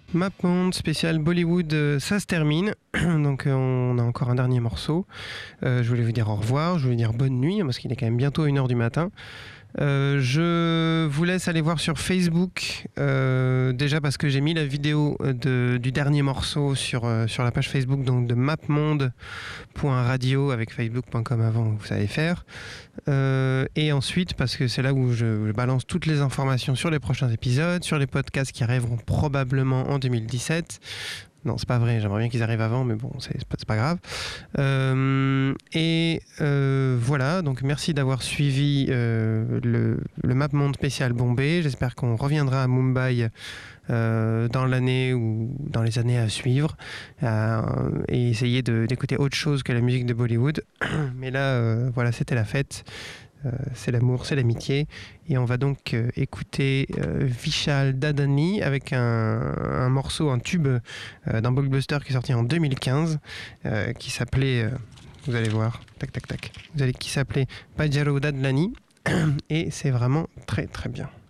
MapMonde spécial Bollywood, ça se termine. Donc on a encore un dernier morceau. Je voulais vous dire au revoir, je voulais dire bonne nuit, parce qu'il est quand même bientôt 1h du matin. Je vous laisse aller voir sur Facebook, déjà parce que j'ai mis la vidéo du dernier morceau sur la page Facebook donc de mapmonde.radio avec facebook.com avant, vous savez faire. Et ensuite parce que c'est là où je balance toutes les informations sur les prochains épisodes, sur les podcasts qui arriveront probablement en 2017. Non, c'est pas vrai, j'aimerais bien qu'ils arrivent avant, mais bon, c'est pas grave. Voilà, donc merci d'avoir suivi le MapMonde spécial Bombay. J'espère qu'on reviendra à Mumbai dans l'année ou dans les années à suivre et essayer d'écouter autre chose que la musique de Bollywood. Mais là, voilà, c'était la fête. C'est l'amour, c'est l'amitié. Et on va donc écouter Vishal Dadani avec un morceau, un tube d'un blockbuster qui est sorti en 2015 qui s'appelait, vous allez voir, tac tac tac, qui s'appelait Pajaro Dadlani et c'est vraiment très très bien.